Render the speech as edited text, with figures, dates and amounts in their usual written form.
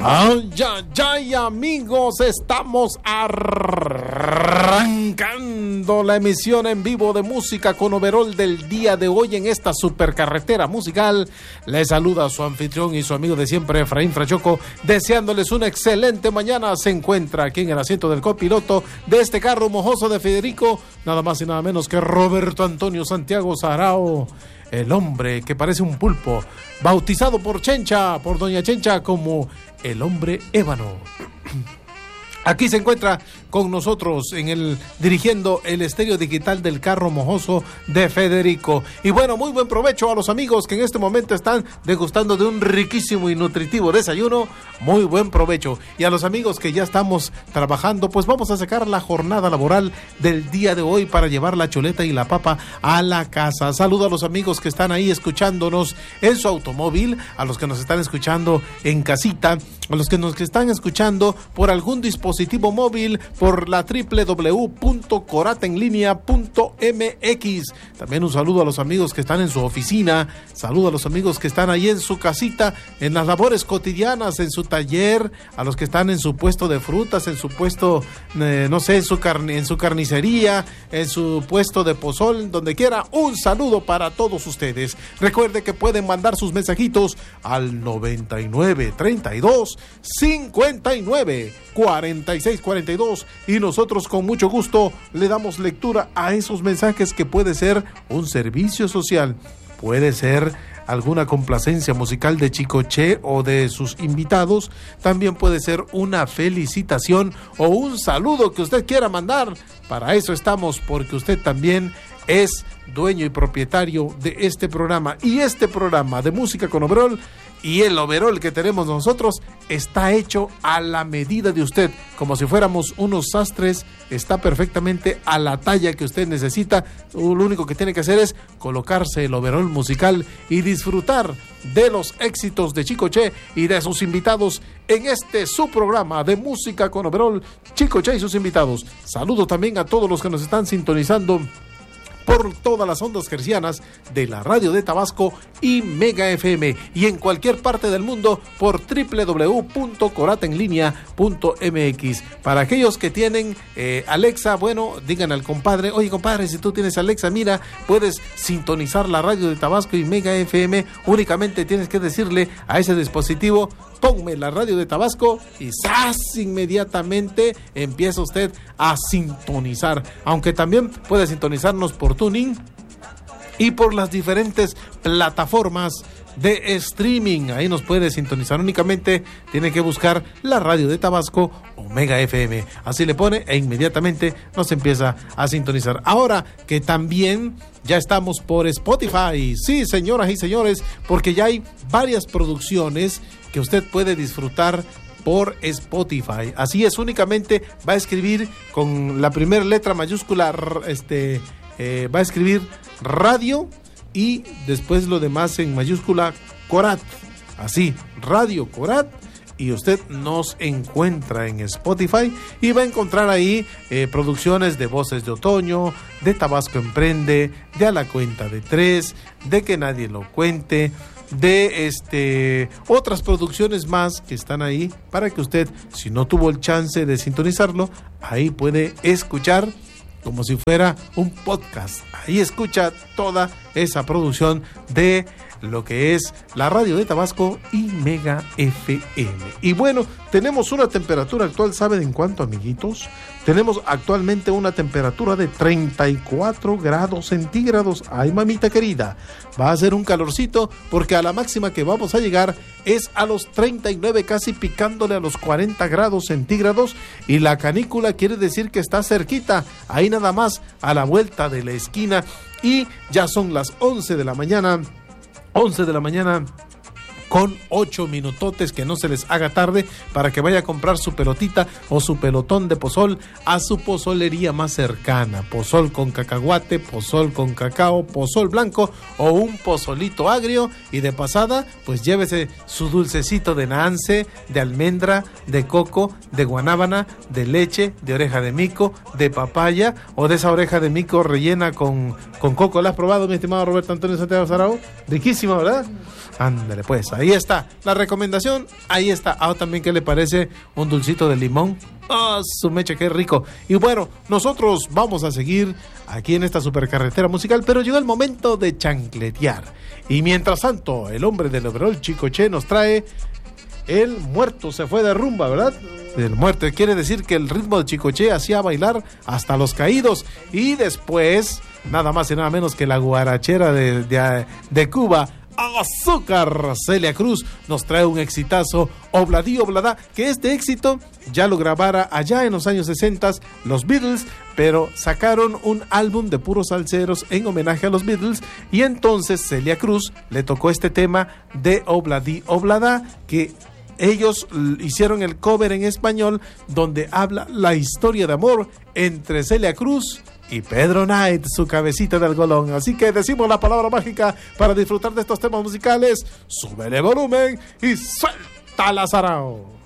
Ay, amigos, estamos arrancando la emisión en vivo de Música con Overol del día de hoy en esta supercarretera musical. Les saluda su anfitrión y su amigo de siempre, Efraín Frachoco, deseándoles una excelente mañana. Se encuentra aquí en el asiento del copiloto de este carro mojoso de Federico, nada más y nada menos que Roberto Antonio Santiago Sarao, el hombre que parece un pulpo, bautizado por Chencha, por doña Chencha, como el hombre ébano. Aquí se encuentra con nosotros dirigiendo el estéreo digital del carro mojoso de Federico. Y bueno, muy buen provecho a los amigos que en este momento están degustando de un riquísimo y nutritivo desayuno. Muy buen provecho. Y a los amigos que ya estamos trabajando, pues vamos a sacar la jornada laboral del día de hoy para llevar la chuleta y la papa a la casa. Saludo a los amigos que están ahí escuchándonos en su automóvil, a los que nos están escuchando en casita, a los que nos están escuchando por algún dispositivo móvil, por la www.coratenlinea.mx. También un saludo a los amigos que están en su oficina, saludo a los amigos que están ahí en su casita, en las labores cotidianas, en su taller, a los que están en su puesto de frutas, en su puesto, en su carnicería, en su puesto de pozol, donde quiera. Un saludo para todos ustedes. Recuerde que pueden mandar sus mensajitos al 99 32 59 46 42 y nosotros con mucho gusto le damos lectura a esos mensajes, que puede ser un servicio social, puede ser alguna complacencia musical de Chicoche o de sus invitados, también puede ser una felicitación o un saludo que usted quiera mandar. Para eso estamos, porque usted también es dueño y propietario de este programa, y este programa de Música con Overol y el overol que tenemos nosotros está hecho a la medida de usted, como si fuéramos unos sastres. Está perfectamente a la talla que usted necesita. Lo único que tiene que hacer es colocarse el overol musical y disfrutar de los éxitos de Chicoche y de sus invitados en este su programa de Música con Overol, Chicoche y sus invitados. Saludo también a todos los que nos están sintonizando por todas las ondas hercianas de la radio de Tabasco y Mega FM, y en cualquier parte del mundo por www.coratenlinea.mx. Para aquellos que tienen Alexa, bueno, digan al compadre: oye compadre, si tú tienes Alexa, mira, puedes sintonizar la radio de Tabasco y Mega FM. Únicamente tienes que decirle a ese dispositivo: ponme la radio de Tabasco, y ¡zas! Inmediatamente empieza usted a sintonizar. Aunque también puede sintonizarnos por TuneIn y por las diferentes plataformas de streaming. Ahí nos puede sintonizar. Únicamente tiene que buscar la radio de Tabasco o Mega FM. Así le pone e inmediatamente nos empieza a sintonizar. Ahora que también ya estamos por Spotify. Sí, señoras y señores, porque ya hay varias producciones que usted puede disfrutar por Spotify. Así es, únicamente va a escribir con la primera letra mayúscula, va a escribir radio y después lo demás en mayúscula, Corat. Así, Radio Corat, y usted nos encuentra en Spotify y va a encontrar ahí producciones de Voces de Otoño, de Tabasco Emprende, de A la Cuenta de Tres, de Que Nadie Lo Cuente, de otras producciones más que están ahí para que usted, si no tuvo el chance de sintonizarlo, ahí puede escuchar como si fuera un podcast. Ahí escucha toda esa producción de lo que es la radio de Tabasco y Mega FM. Y bueno, tenemos una temperatura actual, ¿saben en cuánto, amiguitos? Tenemos actualmente una temperatura de 34 grados centígrados. Ay, mamita querida, va a ser un calorcito, porque a la máxima que vamos a llegar es a los 39, casi picándole a los 40 grados centígrados, y la canícula quiere decir que está cerquita, ahí nada más a la vuelta de la esquina. Y ya son las 11 de la mañana con 8 minutotes, que no se les haga tarde para que vaya a comprar su pelotita o su pelotón de pozol a su pozolería más cercana. Pozol con cacahuate, pozol con cacao, pozol blanco o un pozolito agrio, y de pasada pues llévese su dulcecito de nance, de almendra, de coco, de guanábana, de leche, de oreja de mico, de papaya, o de esa oreja de mico rellena con coco. ¿La has probado, mi estimado Roberto Antonio Santiago Sarao? Riquísima, ¿verdad? Ándale, pues, ahí está la recomendación, ahí está. Ah, también, ¿qué le parece un dulcito de limón? Ah, su mecha, qué rico. Y bueno, nosotros vamos a seguir aquí en esta supercarretera musical, pero llegó el momento de chancletear. Y mientras tanto, el hombre del overol Chicoche nos trae El Muerto se fue de rumba, ¿verdad? El Muerto quiere decir que el ritmo de Chicoche hacía bailar hasta los caídos. Y después, nada más y nada menos que la guarachera de Cuba, Azúcar, Celia Cruz, nos trae un exitazo, Obladí Oblada, que este éxito ya lo grabara allá en los años 60 los Beatles, pero sacaron un álbum de puros salseros en homenaje a los Beatles, y entonces Celia Cruz le tocó este tema de Obladí Oblada, que ellos hicieron el cover en español, donde habla la historia de amor entre Celia Cruz y Pedro Knight, su cabecita de algodón. Así que decimos la palabra mágica para disfrutar de estos temas musicales. Súbele volumen y suelta la zarao.